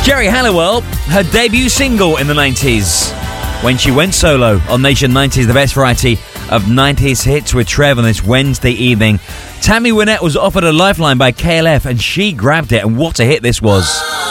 Geri Halliwell, her debut single in the 90s, when she went solo on Nation 90s, the best variety of 90s hits with Trev on this Wednesday evening. Tammy Wynette was offered a lifeline by KLF and she grabbed it, and what a hit this was.